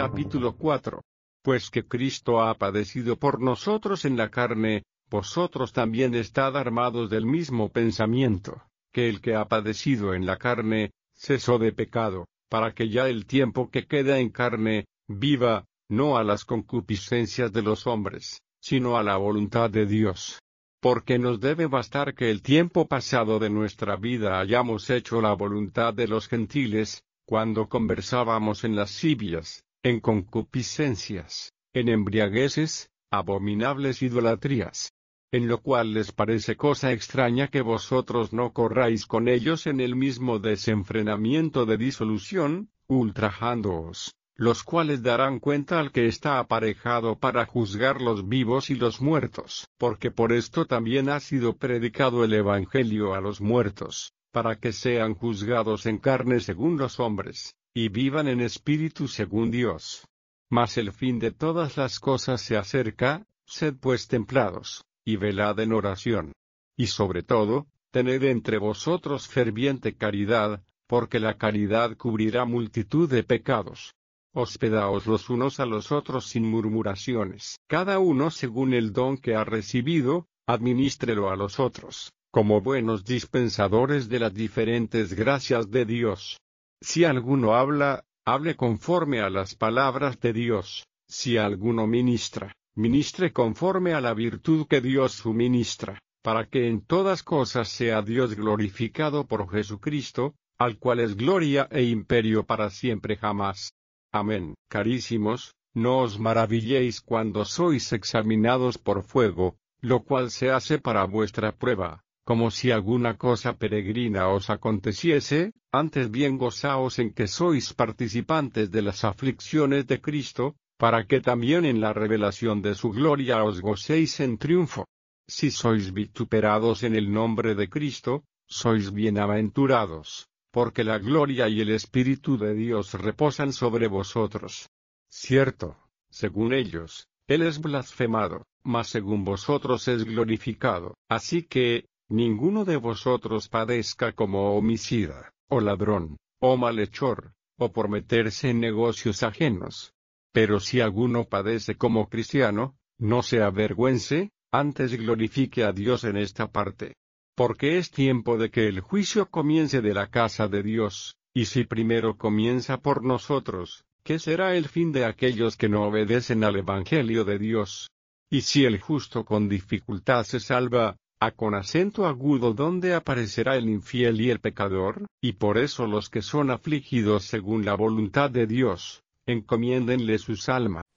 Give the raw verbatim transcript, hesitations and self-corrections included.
Capítulo cuatro. Pues que Cristo ha padecido por nosotros en la carne, vosotros también estad armados del mismo pensamiento, que el que ha padecido en la carne, cesó de pecado, para que ya el tiempo que queda en carne, viva, no a las concupiscencias de los hombres, sino a la voluntad de Dios. Porque nos debe bastar que el tiempo pasado de nuestra vida hayamos hecho la voluntad de los gentiles, cuando conversábamos en lascivias, en concupiscencias, en embriagueces, abominables idolatrías. En lo cual les parece cosa extraña que vosotros no corráis con ellos en el mismo desenfrenamiento de disolución, ultrajándoos, los cuales darán cuenta al que está aparejado para juzgar los vivos y los muertos. Porque por esto también ha sido predicado el Evangelio a los muertos, para que sean juzgados en carne según los hombres, y vivan en espíritu según Dios. Mas el fin de todas las cosas se acerca, sed pues templados, y velad en oración. Y sobre todo, tened entre vosotros ferviente caridad, porque la caridad cubrirá multitud de pecados. Hospedaos los unos a los otros sin murmuraciones. Cada uno según el don que ha recibido, adminístrelo a los otros, como buenos dispensadores de las diferentes gracias de Dios. Si alguno habla, hable conforme a las palabras de Dios. Si alguno ministra, ministre conforme a la virtud que Dios suministra, para que en todas cosas sea Dios glorificado por Jesucristo, al cual es gloria e imperio para siempre jamás. Amén. Carísimos, no os maravilléis cuando sois examinados por fuego, lo cual se hace para vuestra prueba, como si alguna cosa peregrina os aconteciese, antes bien gozaos en que sois participantes de las aflicciones de Cristo, para que también en la revelación de su gloria os gocéis en triunfo. Si sois vituperados en el nombre de Cristo, sois bienaventurados, porque la gloria y el Espíritu de Dios reposan sobre vosotros. Cierto, según ellos, Él es blasfemado, mas según vosotros es glorificado. Así que, ninguno de vosotros padezca como homicida, o ladrón, o malhechor, o por meterse en negocios ajenos. Pero si alguno padece como cristiano, no se avergüence, antes glorifique a Dios en esta parte. Porque es tiempo de que el juicio comience de la casa de Dios, y si primero comienza por nosotros, ¿qué será el fin de aquellos que no obedecen al Evangelio de Dios? Y si el justo con dificultad se salva, ¿a con acento agudo dónde aparecerá el infiel y el pecador? Y por eso los que son afligidos según la voluntad de Dios, encomiéndenle sus almas.